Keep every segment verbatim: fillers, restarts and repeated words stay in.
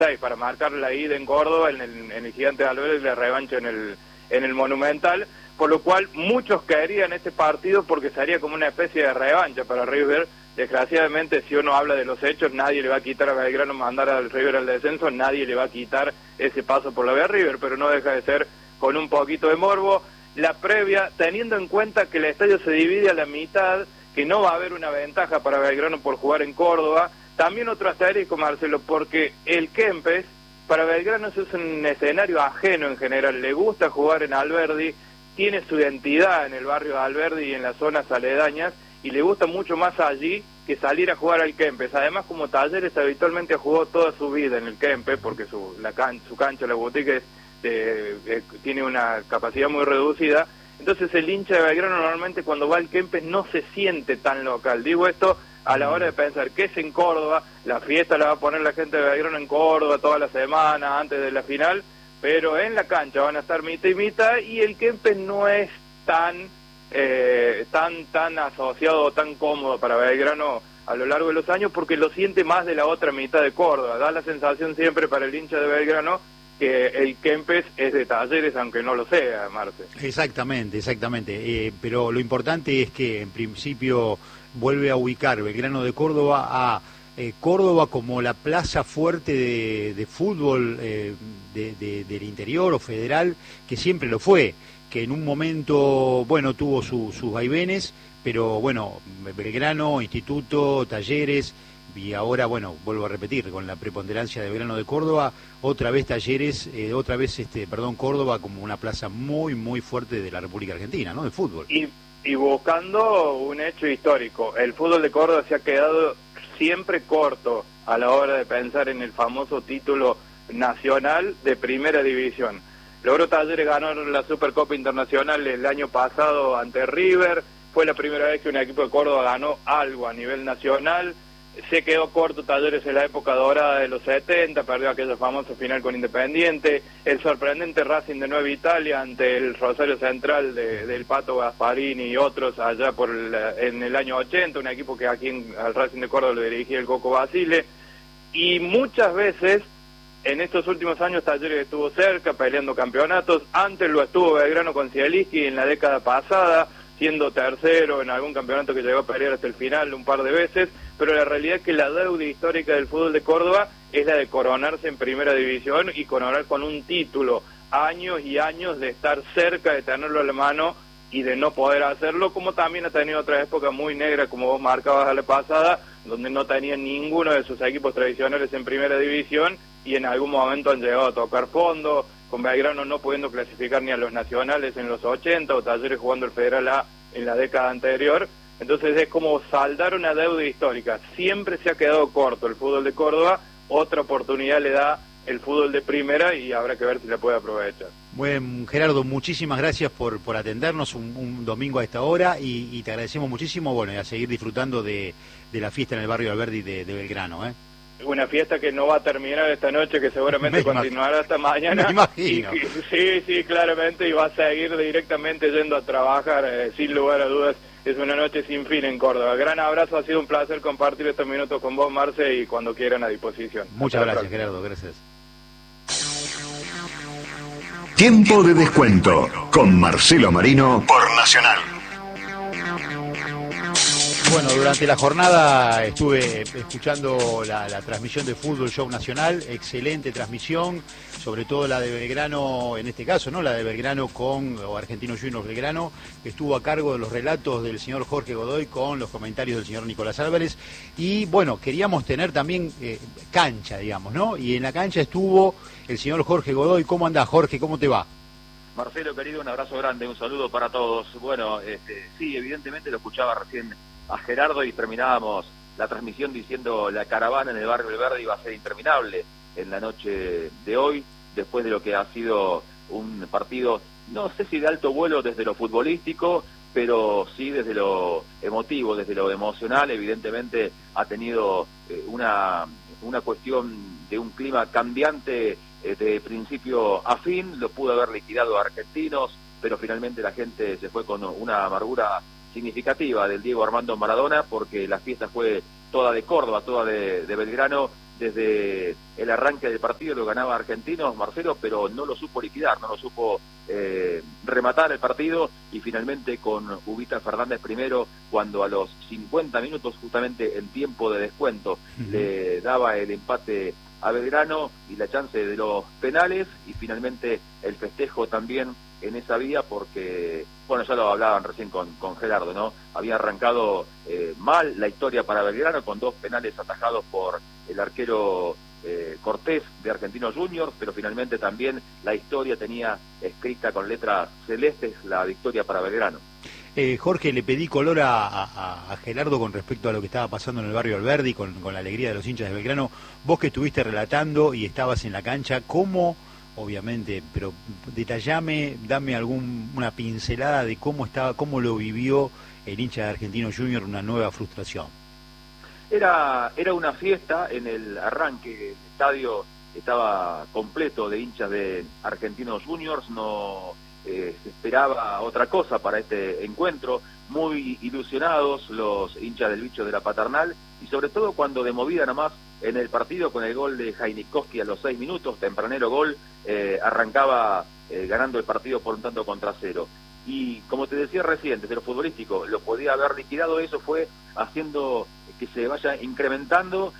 para marcar la ida en Córdoba, en el, en el Gigante de Alvear, y la revancha en el, en el Monumental, por lo cual muchos querían este partido porque sería como una especie de revancha para River. Desgraciadamente, si uno habla de los hechos, nadie le va a quitar a Belgrano mandar al River al descenso, nadie le va a quitar ese paso por la vía River, pero no deja de ser con un poquito de morbo. La previa, teniendo en cuenta que el estadio se divide a la mitad, que no va a haber una ventaja para Belgrano por jugar en Córdoba. También otro asterisco, Marcelo, porque el Kempes, para Belgrano es un escenario ajeno en general, le gusta jugar en Alberdi, tiene su identidad en el barrio de Alberdi y en las zonas aledañas, y le gusta mucho más allí que salir a jugar al Kempes. Además, como Talleres habitualmente jugó toda su vida en el Kempes, porque su, la can, su cancha, la Boutique, es, eh, eh, tiene una capacidad muy reducida. Entonces el hincha de Belgrano normalmente cuando va al Kempes no se siente tan local. Digo esto a la hora de pensar que es en Córdoba, la fiesta la va a poner la gente de Belgrano en Córdoba toda la semana antes de la final, pero en la cancha van a estar mitad y mitad, y el Kempes no es tan eh, tan tan asociado o tan cómodo para Belgrano a lo largo de los años, porque lo siente más de la otra mitad de Córdoba. Da la sensación siempre para el hincha de Belgrano que el Kempes es de Talleres, aunque no lo sea, Marce. Exactamente, exactamente. Eh, pero lo importante es que, en principio, vuelve a ubicar Belgrano de Córdoba a eh, Córdoba como la plaza fuerte de, de fútbol eh, de, de, del interior o federal, que siempre lo fue, que en un momento, bueno, tuvo su, sus vaivenes, pero bueno, Belgrano, Instituto, Talleres, y ahora, bueno, vuelvo a repetir, con la preponderancia de Belgrano de Córdoba, otra vez Talleres, eh, otra vez, este, perdón, Córdoba como una plaza muy, muy fuerte de la República Argentina, ¿no?, de fútbol. Y, y buscando un hecho histórico, el fútbol de Córdoba se ha quedado siempre corto a la hora de pensar en el famoso título nacional de Primera División. Logró Talleres ganó la Supercopa Internacional el año pasado ante River, fue la primera vez que un equipo de Córdoba ganó algo a nivel nacional. Se quedó corto Talleres en la época dorada de los setenta, perdió aquella famosa final con Independiente, el sorprendente Racing de Nueva Italia ante el Rosario Central de, del Pato Gasparini y otros allá por el, en el año ochenta, un equipo que aquí en, al Racing de Córdoba lo dirigía el Coco Basile, y muchas veces en estos últimos años Talleres estuvo cerca peleando campeonatos. Antes lo estuvo Belgrano con Zielinski en la década pasada, siendo tercero en algún campeonato que llegó a pelear hasta el final un par de veces, pero la realidad es que la deuda histórica del fútbol de Córdoba es la de coronarse en Primera División y coronar con un título, años y años de estar cerca de tenerlo a la mano y de no poder hacerlo, como también ha tenido otra época muy negra, como vos marcabas a la pasada, donde no tenía ninguno de sus equipos tradicionales en Primera División y en algún momento han llegado a tocar fondo, con Belgrano no pudiendo clasificar ni a los nacionales en los ochenta, o Talleres jugando el Federal A en la década anterior. Entonces es como saldar una deuda histórica. Siempre se ha quedado corto el fútbol de Córdoba, otra oportunidad le da el fútbol de primera y habrá que ver si la puede aprovechar. Bueno, Gerardo, muchísimas gracias por, por atendernos un, un domingo a esta hora y, y te agradecemos muchísimo, bueno, y a seguir disfrutando de, de la fiesta en el barrio Alberdi de, de Belgrano, ¿eh? Una fiesta que no va a terminar esta noche, que seguramente continuará hasta mañana. Me imagino. Y, sí, sí, claramente, y va a seguir directamente yendo a trabajar, eh, sin lugar a dudas. Es una noche sin fin en Córdoba. Gran abrazo, ha sido un placer compartir estos minutos con vos, Marce, y cuando quieran a disposición. Muchas gracias, Gerardo, gracias. Tiempo de descuento con Marcelo Marino por Nacional. Bueno, durante la jornada estuve escuchando la, la transmisión de Fútbol Show Nacional, excelente transmisión, sobre todo la de Belgrano, en este caso, ¿no? La de Belgrano con, o Argentinos Juniors Belgrano, que estuvo a cargo de los relatos del señor Jorge Godoy con los comentarios del señor Nicolás Álvarez. Y bueno, queríamos tener también eh, cancha, digamos, ¿no? Y en la cancha estuvo el señor Jorge Godoy. ¿Cómo andás, Jorge? ¿Cómo te va? Marcelo, querido, un abrazo grande, un saludo para todos. Bueno, este, sí, evidentemente lo escuchaba recién a Gerardo y terminábamos la transmisión diciendo la caravana en el barrio del Verde iba a ser interminable en la noche de hoy, después de lo que ha sido un partido, no sé si de alto vuelo desde lo futbolístico, pero sí desde lo emotivo, desde lo emocional. Evidentemente ha tenido eh, una, una cuestión de un clima cambiante eh, de principio a fin, lo pudo haber liquidado a Argentinos, pero finalmente la gente se fue con una amargura significativa del Diego Armando Maradona, porque la fiesta fue toda de Córdoba, toda de, de Belgrano, desde el arranque del partido lo ganaba Argentinos, Marcelo, pero no lo supo liquidar, no lo supo eh, rematar el partido, y finalmente con Huguita Fernández primero, cuando a los cincuenta minutos, justamente en tiempo de descuento, uh-huh. le daba el empate a Belgrano y la chance de los penales, y finalmente el festejo también en esa vía, porque, bueno, ya lo hablaban recién con, con Gerardo, ¿no? Había arrancado eh, mal la historia para Belgrano, con dos penales atajados por el arquero eh, Cortés de Argentinos Juniors, pero finalmente también la historia tenía escrita con letras celestes la victoria para Belgrano. Eh, Jorge, le pedí color a, a, a Gerardo con respecto a lo que estaba pasando en el barrio Alberdi, con, con la alegría de los hinchas de Belgrano. Vos que estuviste relatando y estabas en la cancha, ¿cómo, obviamente, pero detallame, dame algún una pincelada de cómo estaba, cómo lo vivió el hincha de Argentinos Juniors, una nueva frustración? Era, era una fiesta en el arranque, el estadio estaba completo de hinchas de Argentinos Juniors, no eh, se esperaba otra cosa para este encuentro, muy ilusionados los hinchas del bicho de la Paternal, y sobre todo cuando de movida nomás en el partido con el gol de Jainikowski a los seis minutos, tempranero gol, eh, arrancaba eh, ganando el partido por un tanto contra cero. Y como te decía recién, desde lo futbolístico, lo podía haber liquidado, eso fue haciendo que se vaya incrementando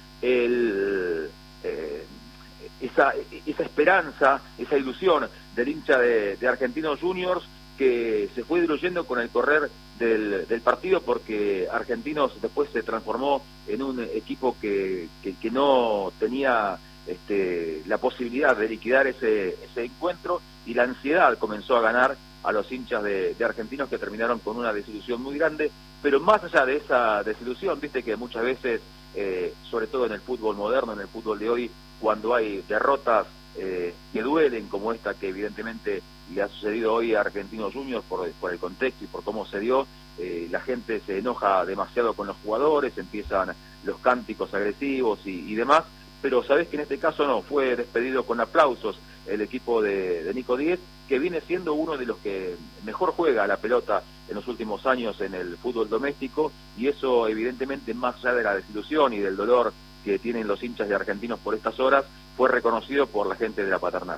el, eh, esa, esa esperanza, esa ilusión del hincha de, de Argentinos Juniors, que se fue diluyendo con el correr del, del partido, porque Argentinos después se transformó en un equipo que, que, que no tenía este, la posibilidad de liquidar ese, ese encuentro, y la ansiedad comenzó a ganar a los hinchas de, de Argentinos, que terminaron con una desilusión muy grande. Pero más allá de esa desilusión, viste que muchas veces, eh, sobre todo en el fútbol moderno, en el fútbol de hoy, cuando hay derrotas eh, que duelen, como esta que evidentemente le ha sucedido hoy a Argentinos Juniors por, por el contexto y por cómo se dio, eh, la gente se enoja demasiado con los jugadores, empiezan los cánticos agresivos y, y demás, pero sabés que en este caso no, fue despedido con aplausos el equipo de, de Nico Díez, que viene siendo uno de los que mejor juega la pelota en los últimos años en el fútbol doméstico, y eso evidentemente, más allá de la desilusión y del dolor que tienen los hinchas de Argentinos por estas horas, fue reconocido por la gente de la Paternal.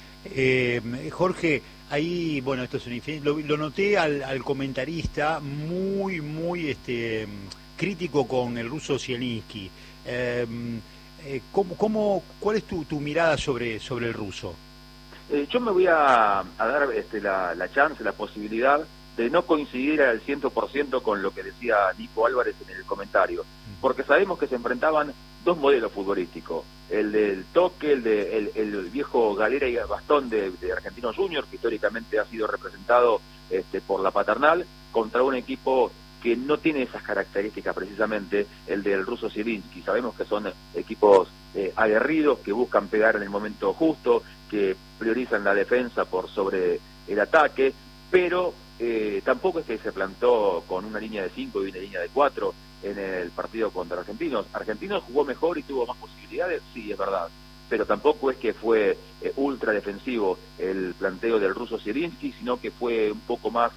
Eh, Jorge, ahí, bueno, esto es un infinito, lo, lo noté al, al comentarista muy, muy este, crítico con el ruso Zielinski. Eh, eh, ¿cómo, cómo, ¿Cuál es tu, tu mirada sobre, sobre el ruso? Eh, yo me voy a, a dar este, la, la chance, la posibilidad de no coincidir al cien por ciento con lo que decía Nico Álvarez en el comentario, porque sabemos que se enfrentaban dos modelos futbolísticos, el del toque, el, de, el, el viejo galera y bastón de, de Argentinos Juniors, que históricamente ha sido representado este, por la Paternal, contra un equipo que no tiene esas características precisamente, el del ruso Zielinski. Sabemos que son equipos eh, aguerridos, que buscan pegar en el momento justo, que priorizan la defensa por sobre el ataque, pero eh, tampoco es que se plantó con una línea de cinco y una línea de cuatro en el partido contra Argentinos. Argentinos jugó mejor y tuvo más posibilidades, sí, es verdad, pero tampoco es que fue eh, ultra defensivo el planteo del ruso Zielinski, sino que fue un poco más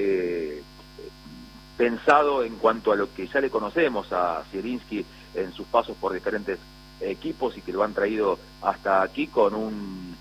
eh, pensado en cuanto a lo que ya le conocemos a Zielinski en sus pasos por diferentes equipos, y que lo han traído hasta aquí con un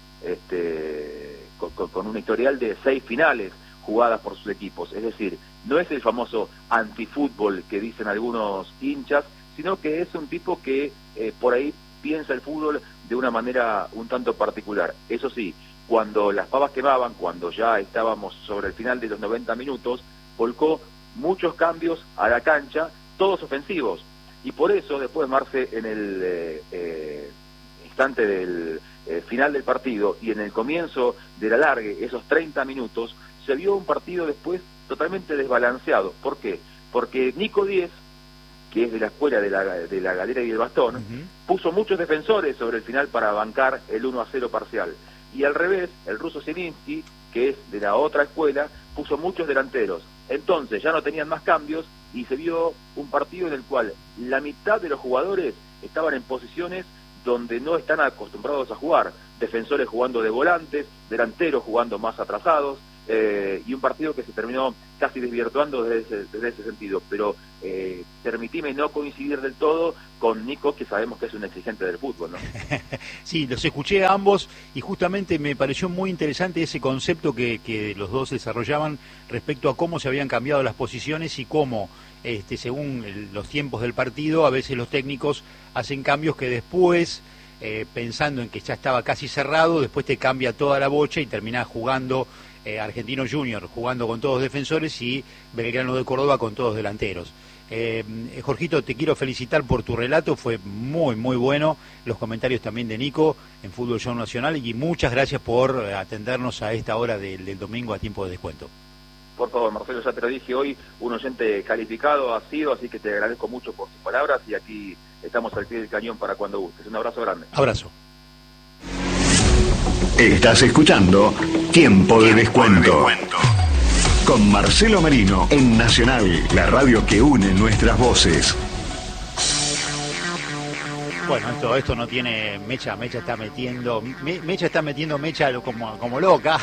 este con, con un historial de seis finales jugadas por sus equipos. Es decir, no es el famoso antifútbol que dicen algunos hinchas, sino que es un tipo que eh, por ahí piensa el fútbol de una manera un tanto particular. Eso sí, cuando las pavas quemaban, cuando ya estábamos sobre el final de los noventa minutos, volcó muchos cambios a la cancha, todos ofensivos, y por eso después Marce, en el eh, eh, instante del eh, final del partido y en el comienzo del alargue, esos treinta minutos, se vio un partido después totalmente desbalanceado. ¿Por qué? Porque Nico Díez, que es de la escuela de la, de la galera y el bastón, uh-huh. puso muchos defensores sobre el final para bancar el uno a cero parcial, y al revés, el ruso Zielinski, que es de la otra escuela, puso muchos delanteros. Entonces ya no tenían más cambios, y se vio un partido en el cual la mitad de los jugadores estaban en posiciones donde no están acostumbrados a jugar, defensores jugando de volantes, delanteros jugando más atrasados, eh, y un partido que se terminó casi desvirtuando desde ese, desde ese sentido, pero eh, permitime no coincidir del todo con Nico, que sabemos que es un exigente del fútbol, ¿no? Sí, los escuché a ambos y justamente me pareció muy interesante ese concepto que, que los dos desarrollaban respecto a cómo se habían cambiado las posiciones y cómo, este, según el, los tiempos del partido, a veces los técnicos hacen cambios que después, eh, pensando en que ya estaba casi cerrado, después te cambia toda la bocha y terminás jugando eh, Argentino Junior, jugando con todos defensores y Belgrano de Córdoba con todos delanteros. Eh, Jorgito, te quiero felicitar por tu relato, fue muy muy bueno, los comentarios también de Nico en Fútbol Show Nacional, y muchas gracias por atendernos a esta hora del, del domingo a tiempo de descuento. Por favor, Marcelo, ya te lo dije hoy, un oyente calificado ha sido, así que te agradezco mucho por tus palabras y aquí estamos al pie del cañón para cuando gustes. Un abrazo grande. Abrazo. Estás escuchando Tiempo de Descuento con Marcelo Marino en Nacional, la radio que une nuestras voces. Bueno, esto esto no tiene Mecha, Mecha está metiendo, me, Mecha está metiendo Mecha como, como loca.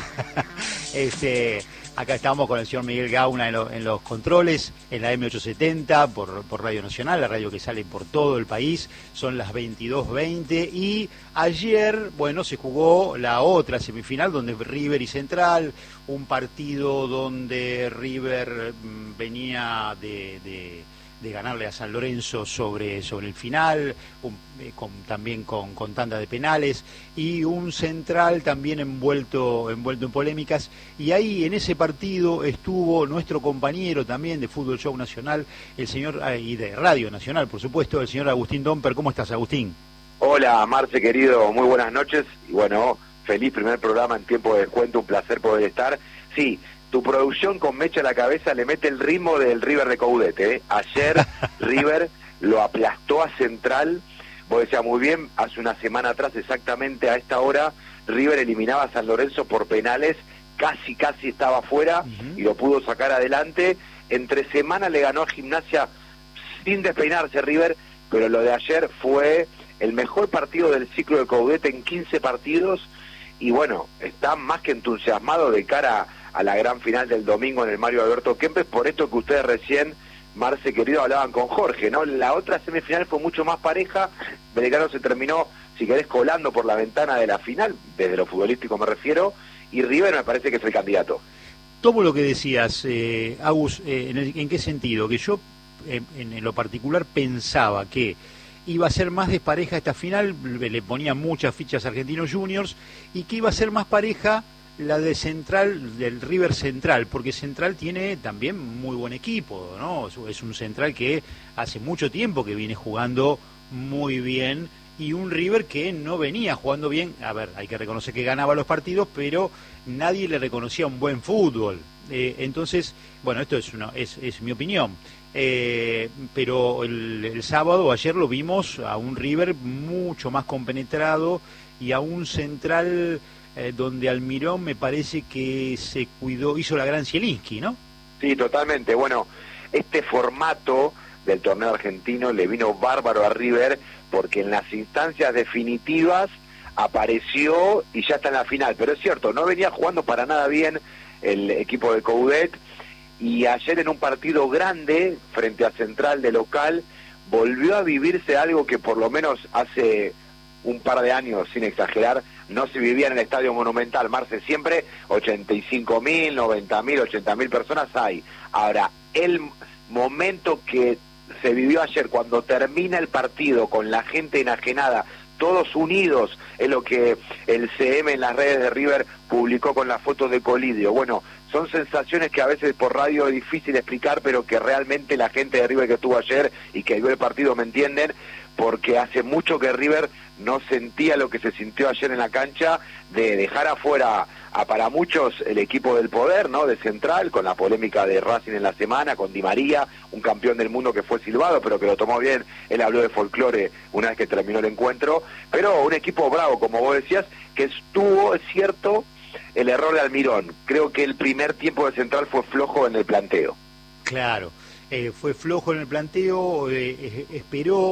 este, acá estamos con el señor Miguel Gauna en, lo, en los controles, en la eme ochocientos setenta, por, por Radio Nacional, la radio que sale por todo el país. Son las veintidós veinte y ayer, bueno, se jugó la otra semifinal donde River y Central, un partido donde River mmm, venía de... de de ganarle a San Lorenzo sobre, sobre el final, un, eh, con, también con, con tanda de penales, y un Central también envuelto, envuelto en polémicas, y ahí en ese partido estuvo nuestro compañero también de Fútbol Show Nacional, el señor, eh, y de Radio Nacional, por supuesto, el señor Agustín Domper. ¿Cómo estás, Agustín? Hola, Marce, querido, muy buenas noches, y bueno, feliz primer programa en Tiempo de Descuento, un placer poder estar. Sí, tu producción con Mecha a la cabeza le mete el ritmo del River de Coudet, ¿eh? Ayer River lo aplastó a Central, vos decías muy bien, hace una semana atrás exactamente a esta hora, River eliminaba a San Lorenzo por penales, casi casi estaba fuera, uh-huh. y lo pudo sacar adelante. Entre semana le ganó a Gimnasia sin despeinarse River, pero lo de ayer fue el mejor partido del ciclo de Coudet en quince partidos, y bueno, está más que entusiasmado de cara a la gran final del domingo en el Mario Alberto Kempes, por esto que ustedes recién, Marce querido, hablaban con Jorge, ¿no? La otra semifinal fue mucho más pareja, Belgrano se terminó, si querés, colando por la ventana de la final, desde lo futbolístico me refiero, y River me parece que es el candidato. Tomo lo que decías, eh, Agus, eh, en, el, ¿en qué sentido? Que yo, eh, en, en lo particular, pensaba que iba a ser más despareja esta final, le ponía muchas fichas a Argentinos Juniors, y que iba a ser más pareja la de Central, del River Central, porque Central tiene también muy buen equipo, ¿no? Es un Central que hace mucho tiempo que viene jugando muy bien, y un River que no venía jugando bien. A ver, hay que reconocer que ganaba los partidos, pero nadie le reconocía un buen fútbol. Eh, entonces, bueno, esto es, una, es, es mi opinión. Eh, pero el, el sábado, ayer lo vimos a un River mucho más compenetrado y a un Central eh, donde Almirón me parece que se cuidó, hizo la gran Zielinski, ¿no? Sí, totalmente. Bueno, este formato del torneo argentino le vino bárbaro a River porque en las instancias definitivas apareció y ya está en la final. Pero es cierto, no venía jugando para nada bien el equipo de Coudet, y ayer en un partido grande frente a Central de local volvió a vivirse algo que por lo menos hace un par de años, sin exagerar, no se vivía en el Estadio Monumental. Marce, siempre ochenta y cinco mil, noventa mil, ochenta mil personas hay. Ahora, el momento que se vivió ayer, cuando termina el partido con la gente enajenada, todos unidos, es lo que el C M en las redes de River publicó con la foto de Colidio. Bueno, son sensaciones que a veces por radio es difícil explicar, pero que realmente la gente de River que estuvo ayer y que vio el partido me entienden, porque hace mucho que River no sentía lo que se sintió ayer en la cancha, de dejar afuera a para muchos el equipo del poder, ¿no?, de Central, con la polémica de Racing en la semana, con Di María, un campeón del mundo que fue silbado, pero que lo tomó bien. Él habló de folclore una vez que terminó el encuentro, pero un equipo bravo, como vos decías, que estuvo, es cierto, el error de Almirón. Creo que el primer tiempo de Central fue flojo en el planteo. Claro, eh, fue flojo en el planteo, eh, esperó,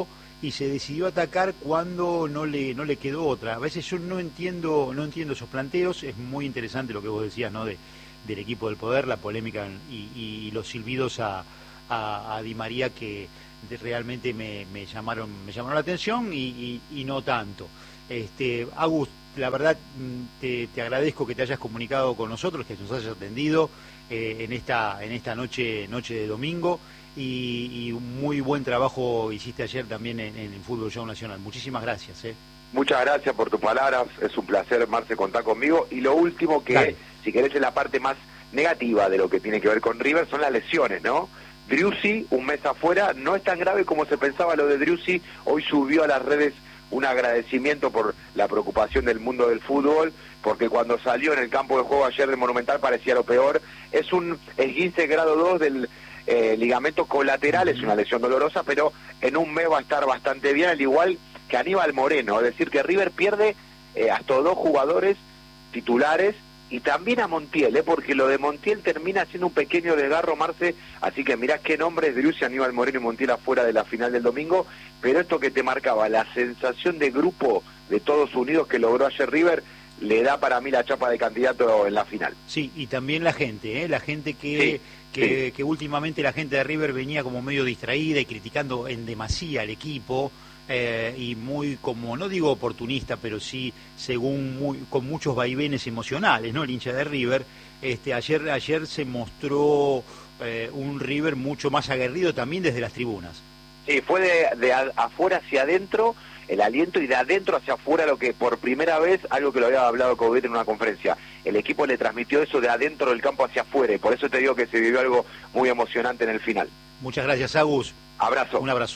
y se decidió atacar cuando no le no le quedó otra. A veces yo no entiendo no entiendo esos planteos. Es muy interesante lo que vos decías, ¿no? De, del equipo del poder, la polémica y, y los silbidos a, a, a Di María que de, realmente me, me llamaron me llamaron la atención y, y, y no tanto. Este, Agus, la verdad te, te agradezco que te hayas comunicado con nosotros, que nos hayas atendido eh, en esta en esta noche noche de domingo y, y un muy buen trabajo hiciste ayer también en, en el Fútbol Show Nacional. Muchísimas gracias. ¿eh? Muchas gracias por tus palabras, es un placer, Marce, contar conmigo. Y lo último que, Dale. si querés, es la parte más negativa de lo que tiene que ver con River, son las lesiones, ¿no? Driussi, un mes afuera, no es tan grave como se pensaba lo de Driussi. Hoy subió a las redes un agradecimiento por la preocupación del mundo del fútbol, porque cuando salió en el campo de juego ayer de Monumental parecía lo peor. Es un esguince grado dos del eh, ligamento colateral, es una lesión dolorosa, pero en un mes va a estar bastante bien, al igual que Aníbal Moreno. Es decir, que River pierde eh, hasta dos jugadores titulares y también a Montiel, ¿eh? porque lo de Montiel termina siendo un pequeño desgarro, Marce, así que mirá qué nombres, Driussi, Aníbal Moreno y Montiel afuera de la final del domingo, pero esto que te marcaba, la sensación de grupo de todos unidos que logró ayer River, le da para mí la chapa de candidato en la final. Sí, y también la gente, ¿eh? la gente que, sí, que, sí. que últimamente la gente de River venía como medio distraída y criticando en demasía al equipo, Eh, y muy como, no digo oportunista, pero sí según muy, con muchos vaivenes emocionales, ¿no? El hincha de River, este, ayer, ayer se mostró eh, un River mucho más aguerrido también desde las tribunas. Sí, fue de, de a, afuera hacia adentro el aliento y de adentro hacia afuera lo que por primera vez, algo que lo había hablado Coudet en una conferencia, el equipo le transmitió eso de adentro del campo hacia afuera y por eso te digo que se vivió algo muy emocionante en el final. Muchas gracias, Agus. Abrazo. Un abrazo.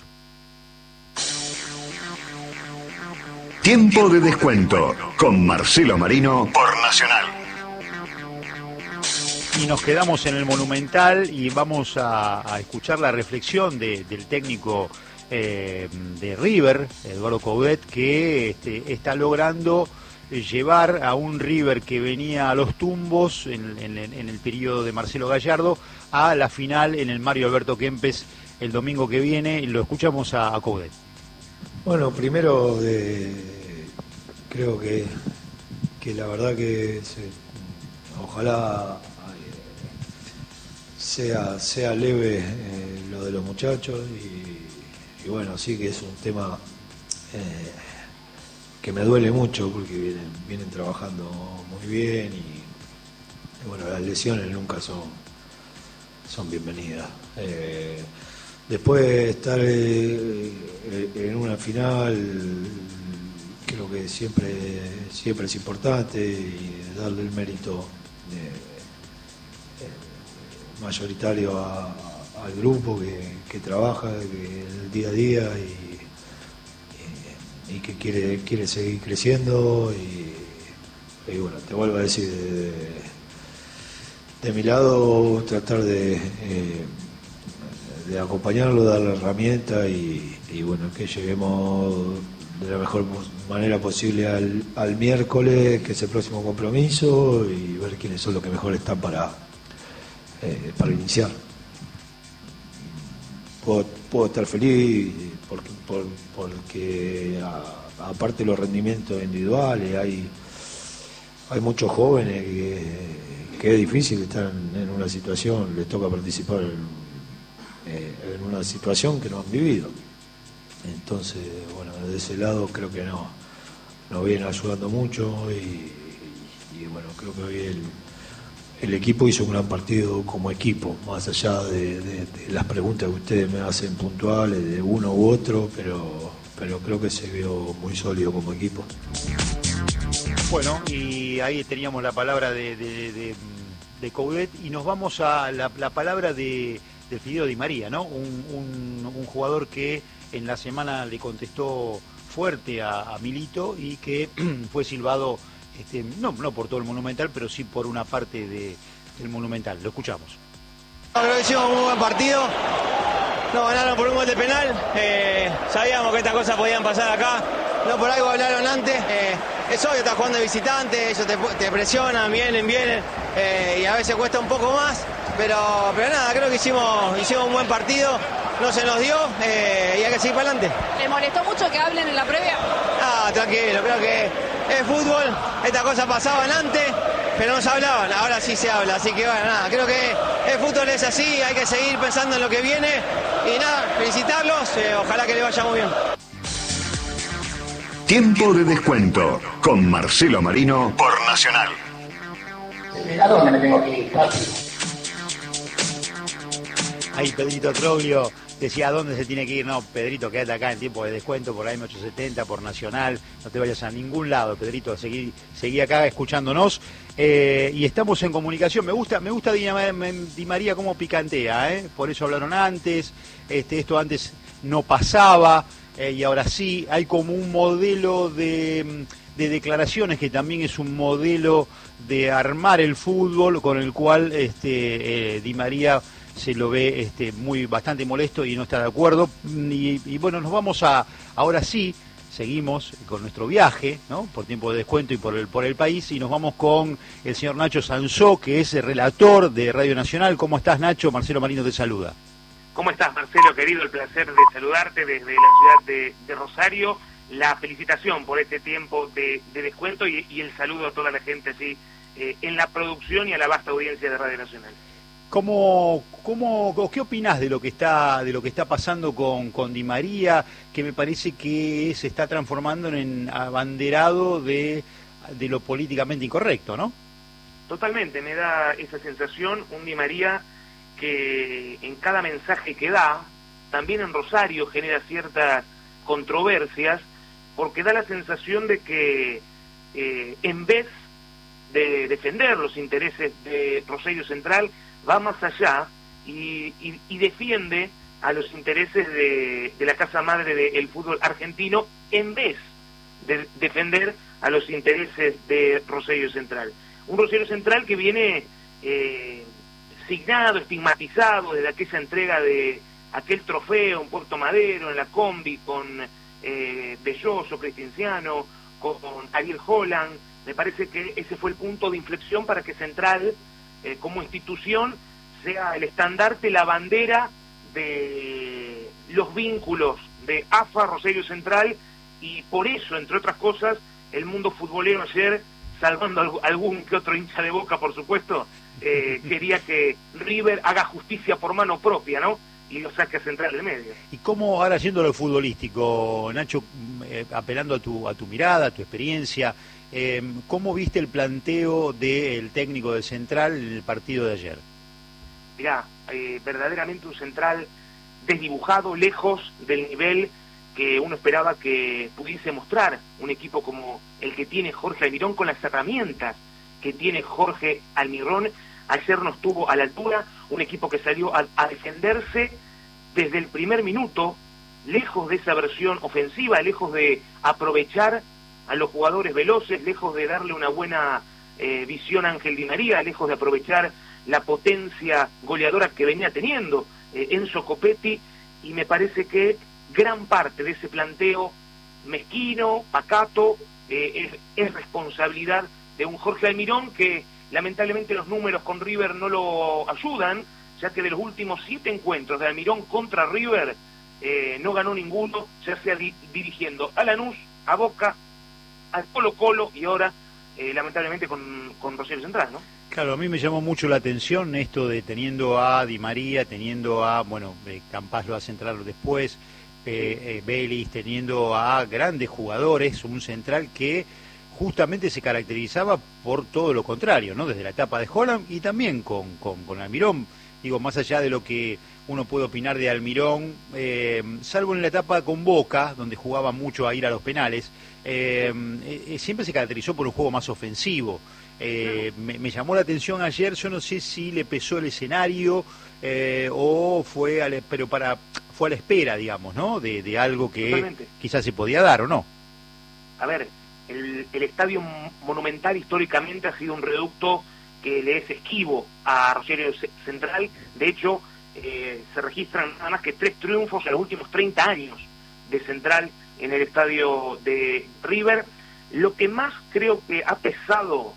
Tiempo de descuento con Marcelo Marino por Nacional. Y nos quedamos en el Monumental y vamos a, a escuchar la reflexión de, del técnico eh, de River, Eduardo Coudet, que este, está logrando llevar a un River que venía a los tumbos en, en, en el periodo de Marcelo Gallardo a la final en el Mario Alberto Kempes el domingo que viene. Y lo escuchamos a, a Coudet. Bueno, primero de, creo que, que la verdad que se, ojalá sea, sea leve eh, lo de los muchachos y, y bueno, sí que es un tema eh, que me duele mucho porque vienen, vienen trabajando muy bien y, y bueno, las lesiones nunca son, son bienvenidas. Eh, Después de estar eh, en una final, creo que siempre siempre es importante y darle el mérito eh, eh, mayoritario a, a, al grupo que, que trabaja que el día a día y, y, y que quiere quiere seguir creciendo y, y bueno, te vuelvo a decir, de, de mi lado tratar de... Eh, de acompañarlo, darle herramientas y, y bueno, que lleguemos de la mejor manera posible al, al miércoles, que es el próximo compromiso, y ver quiénes son los que mejor están para, eh, para iniciar. Puedo, puedo estar feliz porque, por, porque a, aparte de los rendimientos individuales, hay, hay muchos jóvenes que, que es difícil estar en, en una situación, les toca participar en en una situación que no han vivido. Entonces, bueno, desde ese lado creo que no nos viene ayudando mucho y, y, y bueno, creo que hoy el, el equipo hizo un gran partido como equipo, más allá de, de, de las preguntas que ustedes me hacen puntuales de uno u otro, pero, pero creo que se vio muy sólido como equipo. Bueno, y ahí teníamos la palabra de, de, de, de Coudet y nos vamos a la, la palabra de del Fideo Di María, ¿no? Un, un, un jugador que en la semana le contestó fuerte a, a Milito y que fue silbado, este, no, no por todo el Monumental, pero sí por una parte de, del Monumental. Lo escuchamos. Creo que hicimos un muy buen partido. Nos ganaron por un gol de penal. Eh, sabíamos que estas cosas podían pasar acá. No por algo hablaron antes. Eh, es obvio, estás jugando de visitante, ellos te, te presionan, vienen, vienen. Eh, y a veces cuesta un poco más. Pero, pero nada, creo que hicimos, hicimos un buen partido. no se nos dio eh, y hay que seguir para adelante. ¿Le molestó mucho que hablen en la previa? Ah, tranquilo, creo que es fútbol, estas cosas pasaban antes, pero no se hablaban, ahora sí se habla, así que bueno, nada, creo que el fútbol es así, hay que seguir pensando en lo que viene y nada, felicitarlos, eh, ojalá que les vaya muy bien. Tiempo de descuento con Marcelo Marino por Nacional. ¿A dónde me tengo que ir? Ahí Pedrito Troglio decía, ¿a dónde se tiene que ir? No, Pedrito, quédate acá en tiempo de descuento por la M ochocientos setenta, por Nacional, no te vayas a ningún lado, Pedrito, seguí, seguí acá escuchándonos. Eh, y estamos en comunicación. Me gusta, me gusta Di, Di María cómo picantea, ¿eh? Por eso hablaron antes, este, esto antes no pasaba, eh, y ahora sí, hay como un modelo de, de declaraciones que también es un modelo de armar el fútbol con el cual este, eh, Di María se lo ve este, muy bastante molesto y no está de acuerdo. Y, y bueno, nos vamos a, ahora sí, seguimos con nuestro viaje, ¿no? Por tiempo de descuento y por el, por el país, y nos vamos con el señor Nacho Sansó, que es el relator de Radio Nacional. ¿Cómo estás, Nacho? Marcelo Marino te saluda. ¿Cómo estás, Marcelo, querido? El placer de saludarte desde la ciudad de, de Rosario. La felicitación por este tiempo de, de descuento y, y el saludo a toda la gente así eh, en la producción y a la vasta audiencia de Radio Nacional. ¿Cómo, cómo, ¿Qué opinás de lo que está de lo que está pasando con, con Di María, que me parece que se está transformando en abanderado de, de lo políticamente incorrecto, ¿no? Totalmente, me da esa sensación, un Di María que en cada mensaje que da, también en Rosario genera ciertas controversias, porque da la sensación de que eh, en vez de defender los intereses de Rosario Central, va más allá y, y, y defiende a los intereses de, de la casa madre del fútbol argentino en vez de defender a los intereses de Rosario Central. Un Rosario Central que viene eh, signado, estigmatizado desde aquella entrega de aquel trofeo en Puerto Madero, en la combi, con eh, Belloso, Cristianciano, con, con Ariel Holland. Me parece que ese fue el punto de inflexión para que Central, eh, como institución, sea el estandarte, la bandera de los vínculos de A F A, Rosario Central, y por eso, entre otras cosas, el mundo futbolero ayer, salvando algún que otro hincha de Boca, por supuesto, eh, quería que River haga justicia por mano propia, ¿no? Y lo saque a Central del medio. ¿Y cómo, ahora yendo a lo futbolístico, Nacho, eh, apelando a tu, a tu mirada, a tu experiencia, eh, ¿cómo viste el planteo del técnico de Central en el partido de ayer? Mirá, eh, verdaderamente un Central desdibujado, lejos del nivel que uno esperaba que pudiese mostrar un equipo como el que tiene Jorge Almirón, con las herramientas que tiene Jorge Almirón. Ayer no estuvo a la altura, un equipo que salió a, a defenderse desde el primer minuto, lejos de esa versión ofensiva, lejos de aprovechar a los jugadores veloces, lejos de darle una buena eh, visión a Ángel Di María, lejos de aprovechar la potencia goleadora que venía teniendo eh, Enzo Copetti, y me parece que gran parte de ese planteo mezquino, pacato, eh, es, es responsabilidad de un Jorge Almirón que lamentablemente los números con River no lo ayudan, ya que de los últimos siete encuentros de Almirón contra River eh, no ganó ninguno, ya sea di dirigiendo a Lanús, a Boca, al Colo Colo y ahora eh, lamentablemente con, con Rosario Central, ¿no? Claro, a mí me llamó mucho la atención esto de teniendo a Di María, teniendo a, bueno, eh, Campás lo va a centrar después, eh, eh, Vélez, teniendo a grandes jugadores, un Central que justamente se caracterizaba por todo lo contrario, ¿no? Desde la etapa de Holland y también con, con, con Almirón. Digo, más allá de lo que uno puede opinar de Almirón, eh, salvo en la etapa con Boca, donde jugaba mucho a ir a los penales, eh, eh, siempre se caracterizó por un juego más ofensivo. Eh, me, me llamó la atención ayer, yo no sé si le pesó el escenario eh, o fue a la, pero para fue a la espera, digamos, ¿no? De, de algo que Totalmente. Quizás se podía dar o no. A ver, el, el Estadio Monumental históricamente ha sido un reducto que le es esquivo a Rosario Central. De hecho, eh, se registran nada más que tres triunfos en los últimos treinta años de Central en el estadio de River. Lo que más creo que ha pesado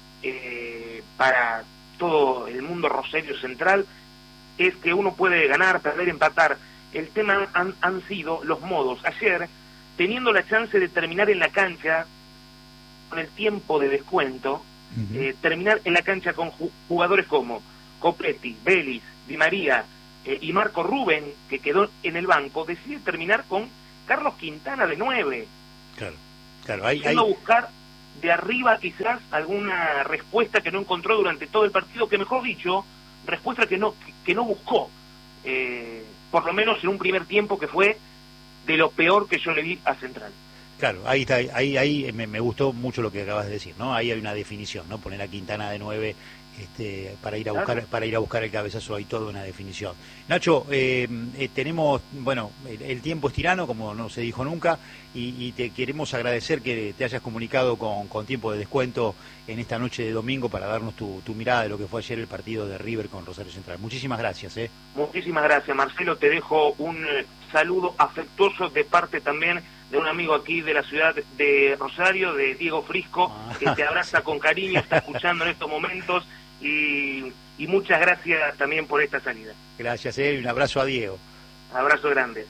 eh, para todo el mundo Rosario Central es que uno puede ganar, perder, empatar el tema han, han sido los modos. Ayer, teniendo la chance de terminar en la cancha con el tiempo de descuento, uh-huh. eh, terminar en la cancha con ju- jugadores como Copetti, Vélez, Di María eh, y Marco Rubén, que quedó en el banco, decide terminar con Carlos Quintana de nueve. Claro, claro. Hay, hay... buscar de arriba quizás alguna respuesta que no encontró durante todo el partido, que mejor dicho, respuesta que no, que, que no buscó, eh, por lo menos en un primer tiempo que fue de lo peor que yo le vi a Central. Claro, ahí está, ahí, ahí me, me gustó mucho lo que acabas de decir, ¿no? Ahí hay una definición, ¿no? Poner a Quintana de nueve este, para ir a buscar, claro. para ir a buscar el cabezazo, hay toda una definición. Nacho, eh, eh, tenemos, bueno, el, el tiempo es tirano, como no se dijo nunca, y, y te queremos agradecer que te hayas comunicado con, con tiempo de descuento en esta noche de domingo para darnos tu, tu mirada de lo que fue ayer el partido de River con Rosario Central. Muchísimas gracias, ¿eh? Muchísimas gracias, Marcelo. Te dejo un eh, saludo afectuoso de parte también de un amigo aquí de la ciudad de Rosario, de Diego Frisco, ah, que te abraza con cariño, está escuchando en estos momentos, y, y muchas gracias también por esta salida. Gracias, eh, un abrazo a Diego. Abrazo grande.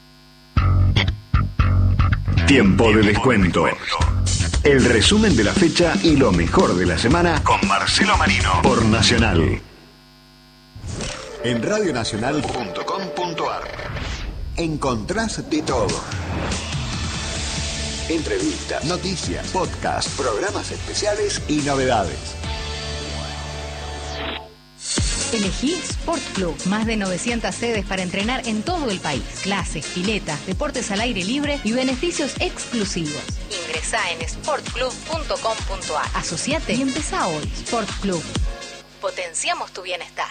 Tiempo de descuento. El resumen de la fecha y lo mejor de la semana con Marcelo Marino por Nacional. En radionacional punto com punto ar encontrás de todo. Entrevistas, noticias, podcasts, programas especiales y novedades. Elegí Sport Club. Más de novecientas sedes para entrenar en todo el país. Clases, piletas, deportes al aire libre y beneficios exclusivos. Ingresá en sport club punto com punto ar. Asociate y empezá hoy. Sport Club. Potenciamos tu bienestar.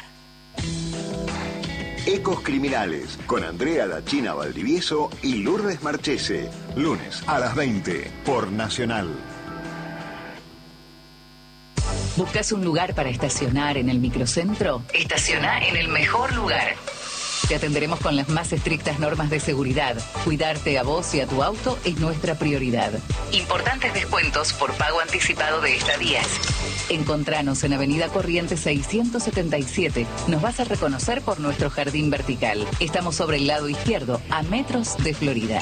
Ecos Criminales, con Andrea La China Valdivieso y Lourdes Marchese. Lunes a las veinte, por Nacional. ¿Buscas un lugar para estacionar en el microcentro? Estaciona en el mejor lugar. Te atenderemos con las más estrictas normas de seguridad. Cuidarte a vos y a tu auto es nuestra prioridad. Importantes descuentos por pago anticipado de estadías. Encontranos en Avenida Corrientes seiscientos setenta y siete. Nos vas a reconocer por nuestro jardín vertical. Estamos sobre el lado izquierdo, a metros de Florida.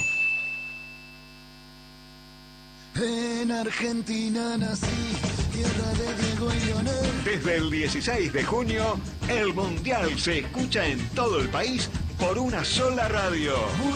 En Argentina nací, tierra de Diego y Leonel. Desde el dieciséis de junio, el Mundial se escucha en todo el país por una sola radio.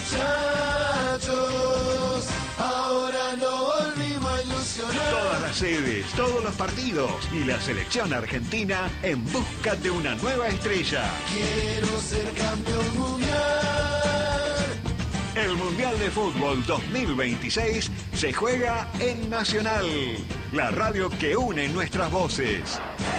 Muchachos, ahora no volvimos a ilusionar. Todas las sedes, todos los partidos y la selección argentina en busca de una nueva estrella. Quiero ser campeón mundial. El Mundial de Fútbol dos mil veintiséis se juega en Nacional, la radio que une nuestras voces.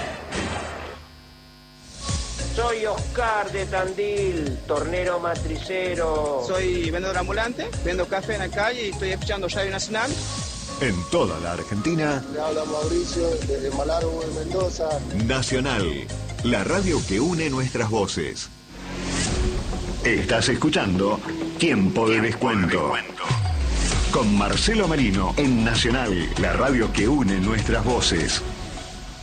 Soy Oscar de Tandil, tornero matricero. Soy vendedor ambulante, vendo café en la calle y estoy escuchando Radio Nacional. En toda la Argentina. Le habla Mauricio desde Malargüe, Mendoza. Nacional, la radio que une nuestras voces. Estás escuchando Tiempo de Descuento. Con Marcelo Marino en Nacional, la radio que une nuestras voces.